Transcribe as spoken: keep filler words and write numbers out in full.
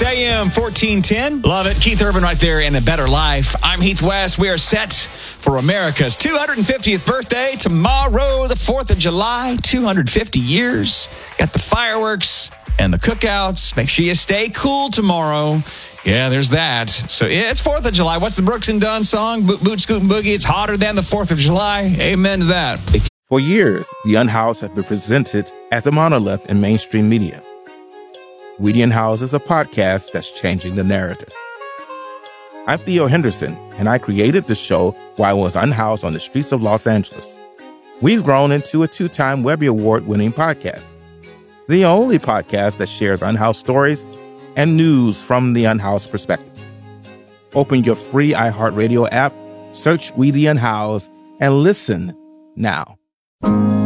A M, fourteen ten. Love it. Keith Urban right there in A Better Life. I'm Heath West. We are set for America's two hundred fiftieth birthday tomorrow, the fourth of July. two hundred fifty years. Got the fireworks and the cookouts. Make sure you stay cool tomorrow. Yeah, there's that. So yeah, it's fourth of July. What's the Brooks and Dunn song? Boot, boot, scoot, and boogie. It's hotter than the fourth of July. Amen to that. For years, the Unhoused have been presented as a monolith in mainstream media. We the Unhoused is a podcast that's changing the narrative. I'm Theo Henderson, and I created the show while I was unhoused on the streets of Los Angeles. We've grown into a two-time Webby Award-winning podcast, the only podcast that shares unhoused stories and news from the unhoused perspective. Open your free iHeartRadio app, search We the Unhoused, and listen now.